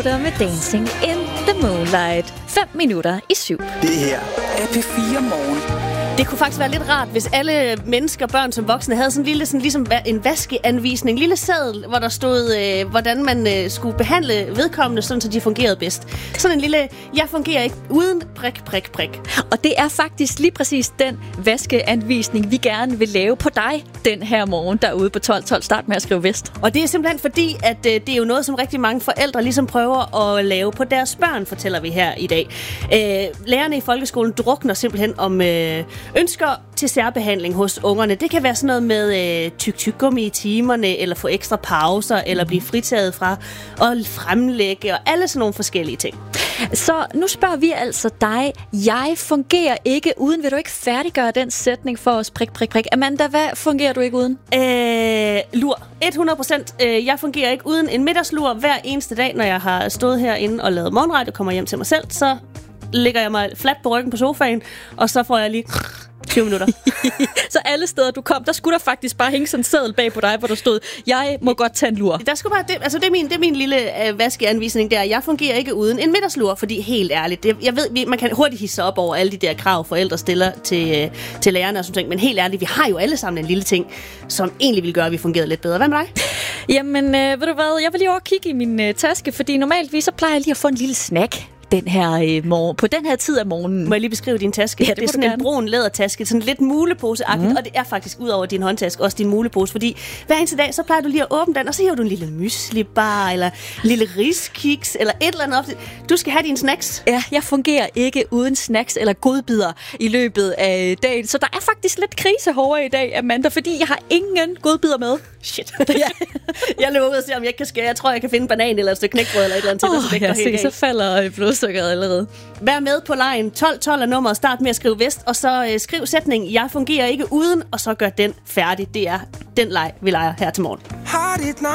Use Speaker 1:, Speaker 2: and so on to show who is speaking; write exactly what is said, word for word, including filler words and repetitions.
Speaker 1: Der med Dancing in the Moonlight. Fem minutter i syv.
Speaker 2: Det her er P fire Morgen.
Speaker 3: Det kunne faktisk være lidt rart, hvis alle mennesker, børn som voksne, havde sådan en lille, sådan ligesom en vaskeanvisning, en lille seddel, hvor der stod, øh, hvordan man øh, skulle behandle vedkommende, sådan så de fungerede bedst. Sådan en lille, jeg fungerer ikke uden prik, prik, prik.
Speaker 1: Og det er faktisk lige præcis den vaskeanvisning, vi gerne vil lave på dig den her morgen derude på tolv tolv. Start med at skrive vest.
Speaker 3: Og det er simpelthen fordi, at øh, det er jo noget, som rigtig mange forældre ligesom prøver at lave på deres børn, fortæller vi her i dag. Øh, lærerne i folkeskolen drukner simpelthen om øh, ønsker til særbehandling hos ungerne. Det kan være sådan noget med øh, tyk-tyk-gummi i timerne, eller få ekstra pauser, eller blive fritaget fra at fremlægge, og alle sådan nogle forskellige ting.
Speaker 1: Så nu spørger vi altså dig, jeg fungerer ikke uden. Vil du ikke færdiggøre den sætning for os? Prik, prik, prik. Amanda, hvad fungerer du ikke uden?
Speaker 3: Øh, lur. hundrede procent. Øh, jeg fungerer ikke uden en middagslur hver eneste dag, når jeg har stået herinde og lavet morgenradio og kommer hjem til mig selv, så lægger jeg mig fladt på ryggen på sofaen, og så får jeg lige tyve minutter.
Speaker 1: Så alle steder, du kom, der skulle der faktisk bare hænge sådan en seddel bag på dig, hvor der stod, jeg må godt tage en lur.
Speaker 3: Der skulle bare, det, altså det er min, det er min lille øh, vaskeanvisning der. Jeg fungerer ikke uden en middagslur, fordi helt ærligt, det, jeg ved, man kan hurtigt hisse sig op over alle de der krav, forældre stiller til, øh, til lærerne og sådan ting, men helt ærligt, vi har jo alle sammen en lille ting, som egentlig vil gøre, at vi fungerer lidt bedre. Hvad med dig?
Speaker 1: Jamen, øh, ved du hvad, jeg vil lige over kigge i min øh, taske, fordi normaltvis så plejer jeg lige at få en lille snack. Den her øh, morgen, på den her tid af morgenen.
Speaker 3: Må jeg lige beskrive din taske?
Speaker 1: Ja, det,
Speaker 3: det er sådan en brun lædertaske, sådan lidt mulepose-agtigt, mm. og det er faktisk ud over din håndtaske også din mulepose, fordi hver eneste dag, så plejer du lige at åbne den, og så hiver du en lille mysli-bar, eller en lille riskiks, eller et eller andet op. Du skal have dine snacks.
Speaker 1: Ja, jeg fungerer ikke uden snacks eller godbidder i løbet af dagen, så der er faktisk lidt krise hårdere i dag, Amanda, fordi jeg har ingen godbidder med.
Speaker 3: Shit. ja. Jeg løber ud og ser, om jeg ikke kan skære. Jeg tror, jeg kan finde en banan eller et stykke knækbrød eller et eller andet til,
Speaker 1: oh,
Speaker 3: så det
Speaker 1: ja,
Speaker 3: helt
Speaker 1: se, så falder blodsukkeret allerede.
Speaker 3: Vær med på lejen. tolv tolv er nummeret. Start med at skrive vest, og så øh, skriv sætningen, jeg fungerer ikke uden, og så gør den færdig. Det er den leg, vi leger her til morgen.